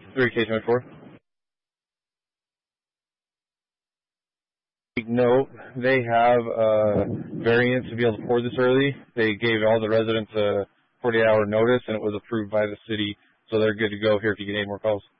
3K24. No, they have variance to be able to pour this early. They gave all the residents a 48-hour notice, and it was approved by the city, so they're good to go here if you get any more calls.